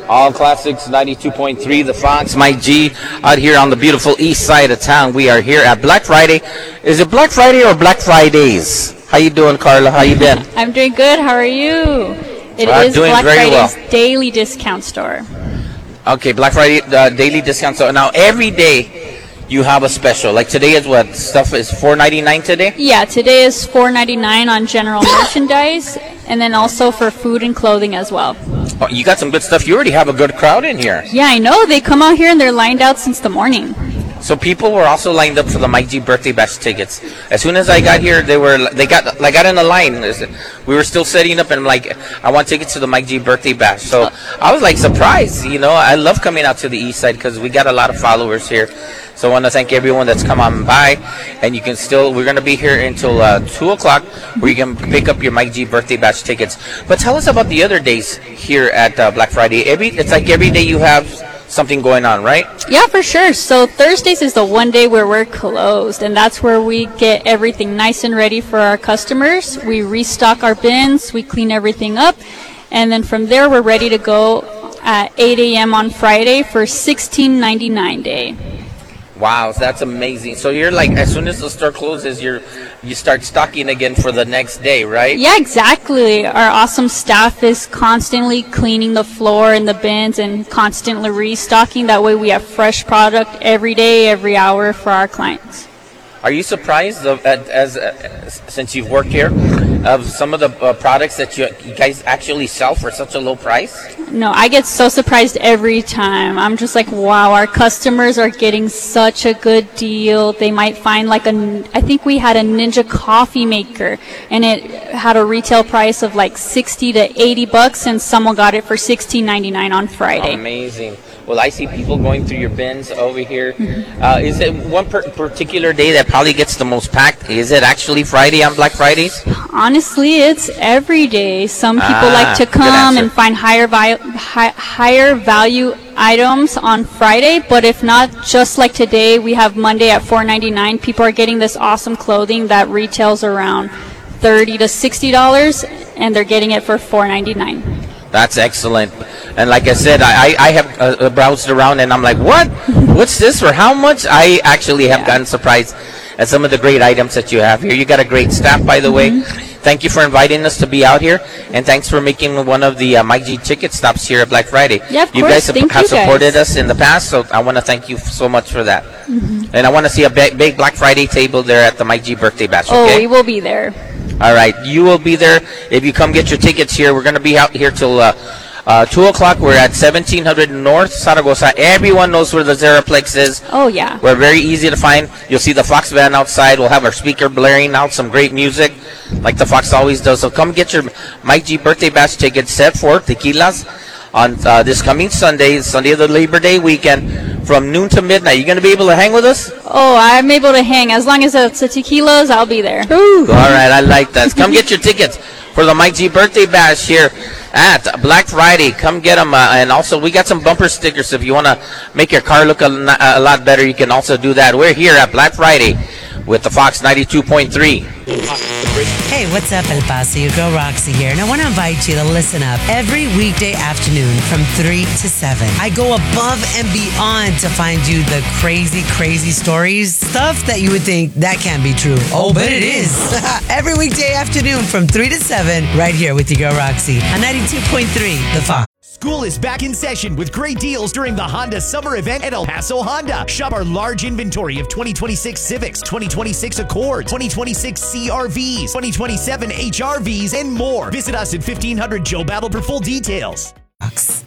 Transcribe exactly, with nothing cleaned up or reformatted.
All Classics ninety-two point three, The Fox, Mike G, out here on the beautiful east side of town. We are here at Black Friday. Is it Black Friday or Black Fridays? How you doing, Carla? How you been? I'm doing good. How are you? It Uh, is doing Black very Friday's well. daily discount store. Okay, Black Friday uh, daily discount. So now every day you have a special. Like today is what? Stuff is four ninety-nine today? Yeah, today is four ninety-nine on general merchandise, and then also for food and clothing as well. Oh, you got some good stuff. You already have a good crowd in here. Yeah, I know. They come out here and they're lined out since the morning. So people were also lined up for the Mike G birthday bash tickets. As soon as I got here, they were they got like got in a line. We were still setting up, and I'm like, I want tickets to the Mike G birthday bash. So I was like surprised. You know, I love coming out to the east side because we got a lot of followers here. So I want to thank everyone that's come on by, and you can still. We're gonna be here until uh, two o'clock, where you can pick up your Mike G birthday bash tickets. But tell us about the other days here at uh, Black Friday. Every it's like every day you have something going on, right? Yeah, for sure. So Thursdays is the one day where we're closed, and that's where we get everything nice and ready for our customers. We restock our bins, we clean everything up, and then from there we're ready to go at eight a.m. on Friday for sixteen ninety-nine day. Wow, that's amazing. So you're like, as soon as the store closes, you're you start stocking again for the next day, right? Yeah, exactly. Our awesome staff is constantly cleaning the floor and the bins and constantly restocking. That way we have fresh product every day, every hour for our clients. Are you surprised of, at, as uh, since you've worked here, of some of the uh, products that you, you guys actually sell for such a low price? No, I get so surprised every time. I'm just like, wow, our customers are getting such a good deal. They might find like a, I think we had a Ninja coffee maker, and it had a retail price of like sixty to eighty bucks, and someone got it for sixteen ninety-nine on Friday. Amazing. Well, I see people going through your bins over here. Uh, is it one per- particular day that probably gets the most packed? Is it actually Friday on Black Fridays? Honestly, it's every day. Some people Ah, like to good come answer. and find higher vi- hi- higher value items on Friday, but if not, just like today, we have Monday at four ninety-nine. People are getting this awesome clothing that retails around thirty to sixty dollars, and they're getting it for four ninety-nine. That's excellent. And like I said, I, I have uh, browsed around, and I'm like, what? What's this for? How much? I actually have Yeah. gotten surprised at some of the great items that you have here. You got a great staff, by the Mm-hmm. way. Thank you for inviting us to be out here, and thanks for making one of the uh, Mike G ticket stops here at Black Friday. Yeah, of you course. guys have, Thank have you, guys. supported us in the past, so I want to thank you so much for that. Mm-hmm. And I want to see a big, big Black Friday table there at the Mike G birthday bash. Oh, Okay? we will be there. All right, you will be there if you come get your tickets here. We're going to be out here till uh, uh, two o'clock. We're at seventeen hundred North Zaragoza. Everyone knows where the Xeraplex is. Oh, yeah. We're very easy to find. You'll see the Fox van outside. We'll have our speaker blaring out some great music, like the Fox always does. So come get your Mike G birthday bash tickets set for tequilas on uh, this coming Sunday, Sunday of the Labor Day weekend, from noon to midnight. You going to be able to hang with us? Oh, I'm able to hang. As long as it's a tequilas, I'll be there. All right, I like that. Come get your tickets for the Mike G birthday bash here at Black Friday. Come get them. Uh, and also, we got some bumper stickers. If you want to make your car look a, a lot better, you can also do that. We're here at Black Friday with the Fox ninety-two point three. Hey, what's up, El Paso? Your girl Roxy here, and I want to invite you to listen up every weekday afternoon from three to seven. I go above and beyond to find you the crazy, crazy stories, stuff that you would think that can't be true. Oh, but it is. Every weekday afternoon from three to seven, right here with your girl Roxy on ninety-two point three, The Fox. School is back in session with great deals during the Honda Summer Event at El Paso Honda. Shop our large inventory of twenty twenty-six Civics, twenty twenty-six Accords, twenty twenty-six C R Vs, twenty twenty-seven H R Vs, and more. Visit us at fifteen hundred Joe Battle for full details.